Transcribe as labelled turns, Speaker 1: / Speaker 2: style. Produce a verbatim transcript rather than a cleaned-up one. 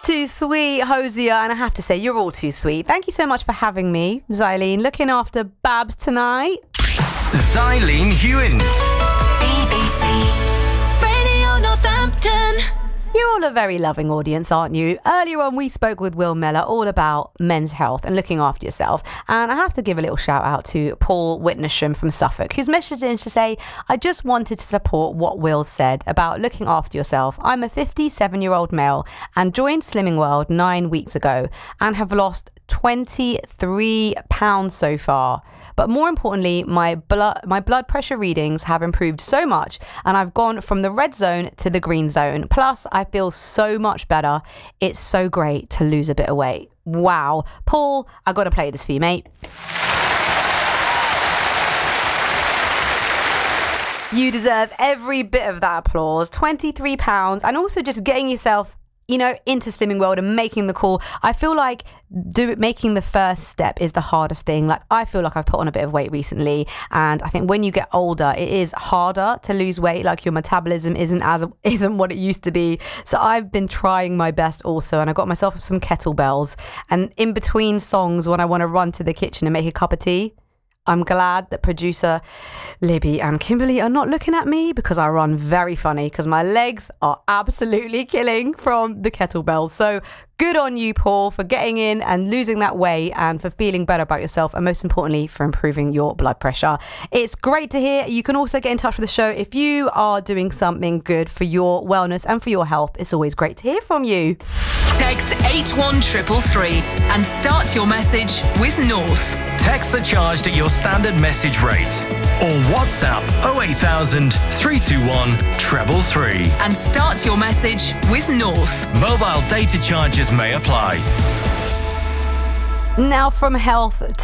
Speaker 1: Too sweet, Hosier, and I have to say, you're all too sweet. Thank you so much for having me, Xylene. Looking after Babs tonight.
Speaker 2: Xylene Hewins.
Speaker 3: B B C Radio Northampton.
Speaker 1: You're all a very loving audience, aren't you? Earlier on, we spoke with Will Mellor all about men's health and looking after yourself. And I have to give a little shout out to Paul Whitnesham from Suffolk, who's messaged in to say, I just wanted to support what Will said about looking after yourself. I'm a fifty-seven-year-old male and joined Slimming World nine weeks ago and have lost twenty-three pounds so far. But more importantly, my blood my blood pressure readings have improved so much, and I've gone from the red zone to the green zone. Plus, I feel so much better. It's so great to lose a bit of weight. Wow. Paul, I got to play this for you, mate. You deserve every bit of that applause. twenty-three pounds, and also just getting yourself, you know, into Slimming World and making the call. I feel like do making the first step is the hardest thing. Like, I feel like I've put on a bit of weight recently, and I think when you get older, it is harder to lose weight. Like, your metabolism isn't as isn't what it used to be. So I've been trying my best also, and I got myself some kettlebells. And in between songs, when I want to run to the kitchen and make a cup of tea, I'm glad that producer Libby and Kimberly are not looking at me, because I run very funny because my legs are absolutely killing from the kettlebells. So good on you, Paul, for getting in and losing that weight and for feeling better about yourself, and most importantly, for improving your blood pressure. It's great to hear. You can also get in touch with the show if you are doing something good for your wellness and for your health. It's always great to hear from you.
Speaker 4: Text eight one three three three and start your message with North.
Speaker 2: Texts are charged at your standard message rate. Or WhatsApp oh eight thousand, three two one, three three three.
Speaker 4: And start your message with North.
Speaker 2: Mobile data charges may apply.
Speaker 1: Now from health